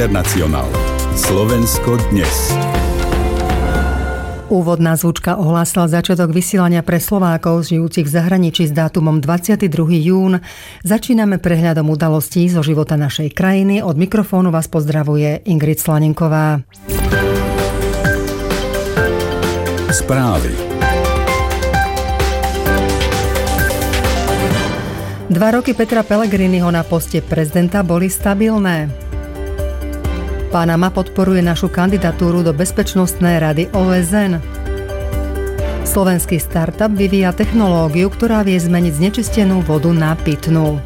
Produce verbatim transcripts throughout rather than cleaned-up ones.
Internacionál. Slovensko dnes. Úvodná zvučka ohlásila začiatok vysielania pre Slovákov žijúcich v zahraničí s dátumom dvadsiateho druhého júna. Začíname prehľadom udalostí zo života našej krajiny. Od mikrofónu vás pozdravuje Ingrid Slaninková. Správy. Dva roky Petra Pellegriniho na poste prezidenta boli stabilné. Panama podporuje našu kandidatúru do Bezpečnostnej rady ó es en. Slovenský startup vyvíja technológiu, ktorá vie zmeniť znečistenú vodu na pitnú.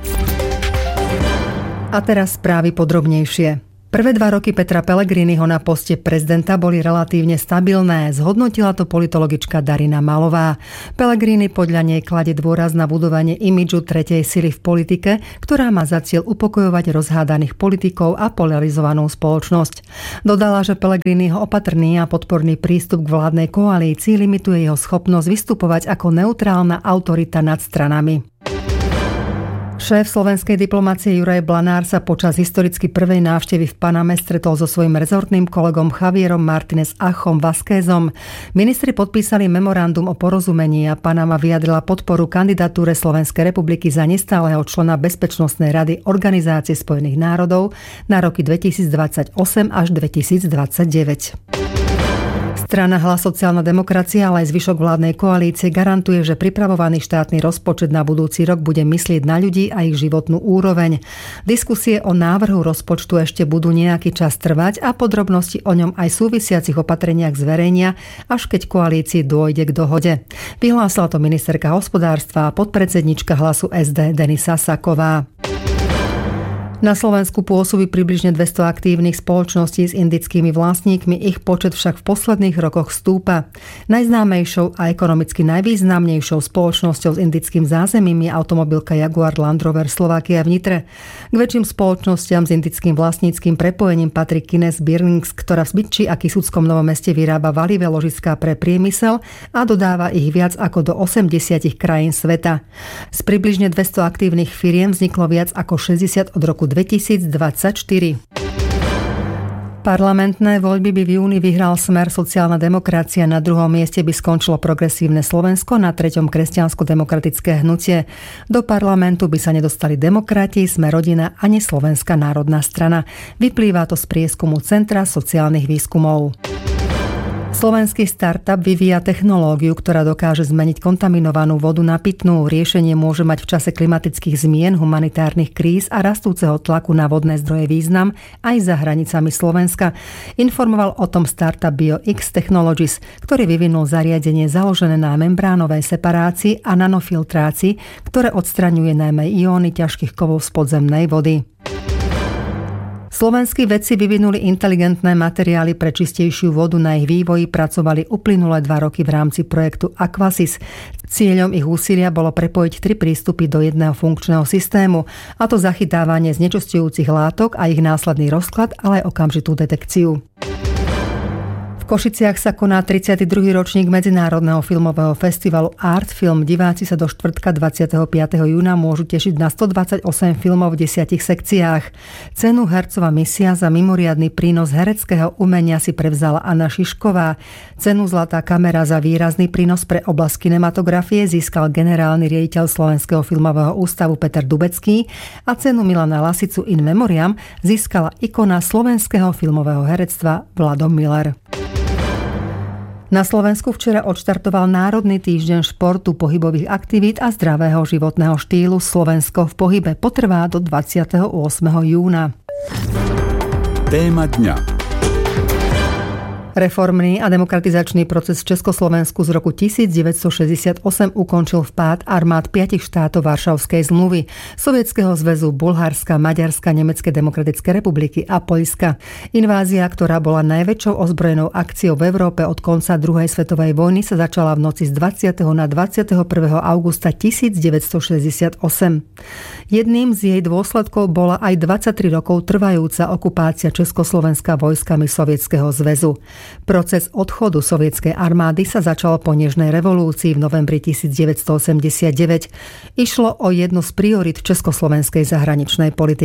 A teraz správy podrobnejšie. Prvé dva roky Petra Pellegriniho na poste prezidenta boli relatívne stabilné, zhodnotila to politologička Darina Malová. Pellegrini podľa nej kladie dôraz na budovanie imidžu tretej sily v politike, ktorá má za cieľ upokojovať rozhádaných politikov a polarizovanú spoločnosť. Dodala, že Pellegriniho opatrný a podporný prístup k vládnej koalícii limituje jeho schopnosť vystupovať ako neutrálna autorita nad stranami. Šéf slovenskej diplomácie Juraj Blanár sa počas historicky prvej návštevy v Paname stretol so svojím rezortným kolegom Javierom Martínez Achom Vázquezom. Ministri podpísali memorandum o porozumení a Panama vyjadrila podporu kandidatúre Slovenskej republiky za nestáleho člena Bezpečnostnej rady Organizácie spojených národov na roky dvetisícdvadsaťosem až dvetisícdvadsaťdeväť. Strana Hlas sociálna demokracia, ale aj zvyšok vládnej koalície garantuje, že pripravovaný štátny rozpočet na budúci rok bude myslieť na ľudí a ich životnú úroveň. Diskusie o návrhu rozpočtu ešte budú nejaký čas trvať a podrobnosti o ňom aj súvisiacich opatreniach zverejnia, až keď koalícii dôjde k dohode. Vyhlásila to ministerka hospodárstva a podpredsednička Hlasu es dé Denisa Saková. Na Slovensku pôsobí približne dvesto aktívnych spoločností s indickými vlastníkmi, ich počet však v posledných rokoch stúpa. Najznámejšou a ekonomicky najvýznamnejšou spoločnosťou s indickým zázemím je automobilka Jaguar Land Rover Slovakia v Nitre. K väčším spoločnostiam s indickým vlastníckym prepojením patrí Kines Bearings, ktorá v Zbytči a Kisuckom Novom Meste vyrába valivé ložiská pre priemysel a dodáva ich viac ako do osemdesiat krajín sveta. Z približne dvesto aktívnych firiem vzniklo viac ako šesťdesiat od roku dvetisícdvadsaťštyri. Parlamentné voľby by v júni vyhral Smer sociálna demokracia, na druhom mieste by skončilo Progresívne Slovensko, na treťom Kresťansko-demokratické hnutie. Do parlamentu by sa nedostali Demokrati, Smer rodina ani Slovenská národná strana. Vyplýva to z prieskumu Centra sociálnych výskumov. Slovenský startup vyvíja technológiu, ktorá dokáže zmeniť kontaminovanú vodu na pitnú. Riešenie môže mať v čase klimatických zmien, humanitárnych kríz a rastúceho tlaku na vodné zdroje význam aj za hranicami Slovenska. Informoval o tom startup BioX Technologies, ktorý vyvinul zariadenie založené na membránovej separácii a nanofiltrácii, ktoré odstraňuje najmä ióny ťažkých kovov z podzemnej vody. Slovenskí vedci vyvinuli inteligentné materiály pre čistejšiu vodu. Na ich vývoji pracovali uplynulé dva roky v rámci projektu Aquasys. Cieľom ich úsilia bolo prepojiť tri prístupy do jedného funkčného systému, a to zachytávanie znečisťujúcich látok a ich následný rozklad, ale aj okamžitú detekciu. V Košiciach sa koná tridsiaty druhý ročník Medzinárodného filmového festivalu Art Film. Diváci sa do štvrtka dvadsiateho piateho júna môžu tešiť na stodvadsaťosem filmov v desiatich sekciách. Cenu Hercova misia za mimoriadny prínos hereckého umenia si prevzala Anna Šišková. Cenu Zlatá kamera za výrazný prínos pre oblasť kinematografie získal generálny riaditeľ Slovenského filmového ústavu Peter Dubecký a cenu Milana Lasicu in memoriam získala ikona slovenského filmového herectva Vlado Miller. Na Slovensku včera odštartoval Národný týždeň športu, pohybových aktivít a zdravého životného štýlu Slovensko v pohybe. Potrvá do dvadsiateho ôsmeho júna. Téma dňa. Reformný a demokratizačný proces v Československu z roku devätnásťstošesťdesiatosem ukončil vpád armád piatich štátov Varšavskej zmluvy, Sovietskeho zväzu, Bulharska, Maďarska, Nemeckej demokratickej republiky a Poľska. Invázia, ktorá bola najväčšou ozbrojenou akciou v Európe od konca druhej svetovej vojny, sa začala v noci z dvadsiateho na dvadsiateho prvého augusta devätnásťstošesťdesiatosem. Jedným z jej dôsledkov bola aj dvadsaťtri rokov trvajúca okupácia Československa vojskami Sovietskeho zväzu. Proces odchodu sovietskej armády sa začal po nežnej revolúcii v novembri devätnásťstoosemdesiatdeväť. Išlo o jednu z priorít československej zahraničnej politiky.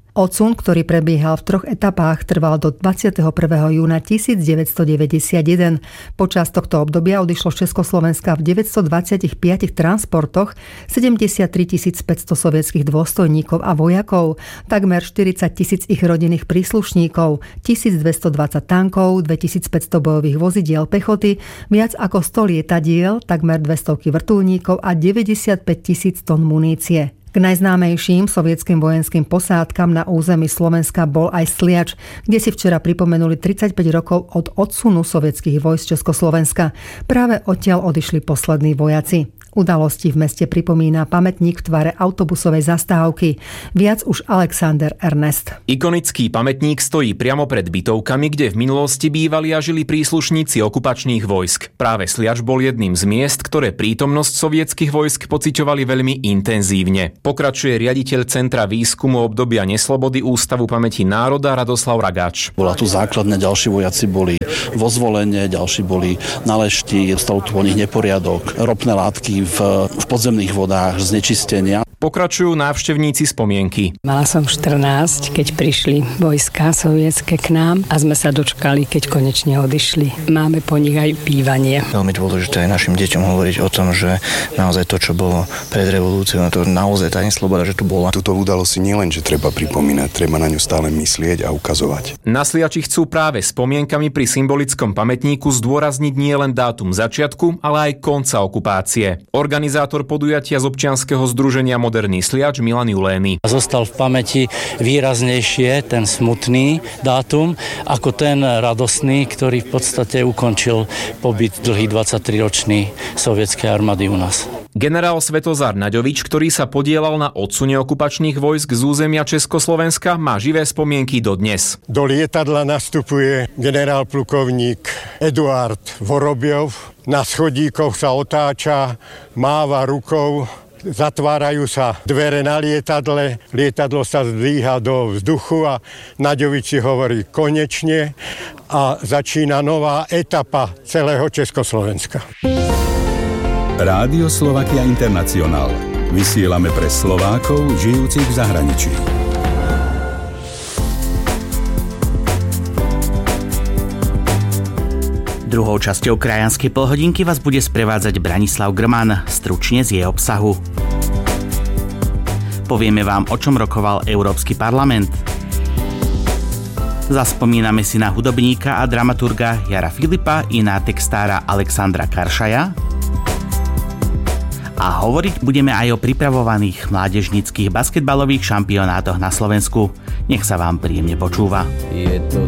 Odsun, ktorý prebiehal v troch etapách, trval do dvadsiateho prvého júna tisícdeväťstodeväťdesiatjeden. Počas tohto obdobia odišlo z Československa v deväťstodvadsaťpäť transportoch sedemdesiattri tisíc päťsto sovietskych dôstojníkov a vojakov, takmer štyridsať tisíc ich rodinných príslušníkov, tisícdvestodvadsať tankov, dvetisícpäťsto bojových vozidiel pechoty, viac ako sto lietadiel, takmer dvestovky vrtuľníkov a deväťdesiatpäť tisíc tón munície. K najznámejším sovietským vojenským posádkam na území Slovenska bol aj Sliač, kde si včera pripomenuli tridsaťpäť rokov od odsunu sovietských vojsk Československa. Práve odtiaľ odišli poslední vojaci. Udalosti v meste pripomína pamätník v tvare autobusovej zastávky. Viac už Alexander Ernest. Ikonický pamätník stojí priamo pred bytovkami, kde v minulosti bývali a žili príslušníci okupačných vojsk. Práve Sliač bol jedným z miest, ktoré prítomnosť sovietskych vojsk pociťovali veľmi intenzívne. Pokračuje riaditeľ Centra výskumu obdobia neslobody Ústavu pamäti národa Radoslav Ragač. Bola tu základňa, ďalší vojaci boli vo Zvolene, ďalší boli na Lešti, stalo tu o nich neporiadok, ropné látky v, v podzemných vodách, znečistenia. Pokračujú návštevníci spomienky. Mala som štrnásť, keď prišli vojska sovietske k nám a sme sa dočkali, keď konečne odišli. Máme po nich aj bývanie. Veľmi dôležité aj našim deťom hovoriť o tom, že naozaj to, čo bolo pred revolúciou, to naozaj tá nesloboda, že tu bola. Túto udalosť nie len, že treba pripomínať, treba na ňu stále myslieť a ukazovať. Na Sliači chcú práve spomienkami pri symbolickom pamätníku zdôrazniť nielen dátum začiatku, ale aj konca okupácie. Organizátor podujatia z občianskeho združenia Moderný Sliač Milan Julény. Zostal v pamäti výraznejšie ten smutný dátum ako ten radosný, ktorý v podstate ukončil pobyt dlhý dvadsaťtriročný sovietskej armády u nás. Generál Svetozár Naďovič, ktorý sa podielal na odsune okupačných vojsk z územia Československa, má živé spomienky dodnes. Do lietadla nastupuje generál plukovník Eduard Vorobiov. Na schodíkoch sa otáča, máva rukou. Zatvárajú sa dvere na lietadle, lietadlo sa zdvíha do vzduchu a Naďovič si hovorí konečne a začína nová etapa celého Československa. Rádio Slovakia International. Vysielame pre Slovákov žijúcich v zahraničí. Druhou časťou krajanskej polhodinky vás bude sprevádzať Branislav Grman, stručne z jej obsahu. Povieme vám, o čom rokoval Európsky parlament. Zaspomíname si na hudobníka a dramaturga Jara Filipa i na textára Alexandra Karšaja. A hovoriť budeme aj o pripravovaných mládežníckych basketbalových šampionátoch na Slovensku. Nech sa vám príjemne počúva. Je to